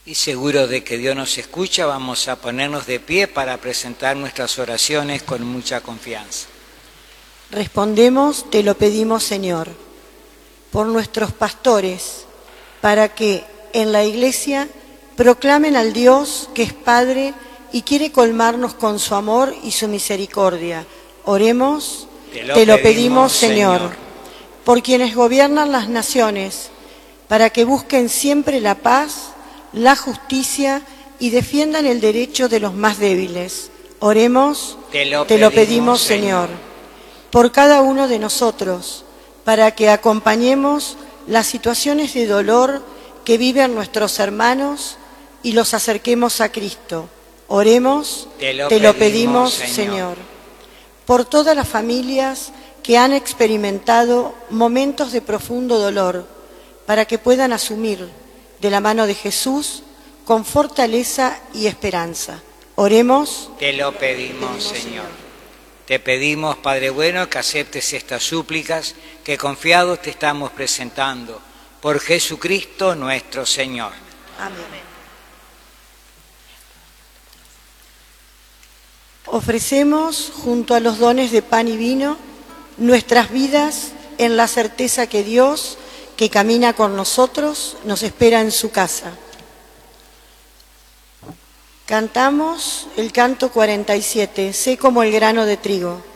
Y seguro de que Dios nos escucha, vamos a ponernos de pie para presentar nuestras oraciones con mucha confianza. Respondemos, te lo pedimos, Señor, por nuestros pastores, para que en la Iglesia proclamen al Dios que es Padre y quiere colmarnos con su amor y su misericordia. Oremos, te lo pedimos, Señor, por quienes gobiernan las naciones, para que busquen siempre la paz, la justicia y defiendan el derecho de los más débiles. Oremos, te lo pedimos, Señor, por cada uno de nosotros, para que acompañemos las situaciones de dolor que viven nuestros hermanos y los acerquemos a Cristo. Oremos, te lo pedimos, Señor, por todas las familias que han experimentado momentos de profundo dolor, para que puedan asumir de la mano de Jesús con fortaleza y esperanza. Oremos. Te lo pedimos, Señor. Te pedimos, Padre bueno, que aceptes estas súplicas que confiados te estamos presentando. Por Jesucristo nuestro Señor. Amén. Ofrecemos, junto a los dones de pan y vino, nuestras vidas en la certeza que Dios, que camina con nosotros, nos espera en su casa. Cantamos el canto 47, sé como el grano de trigo.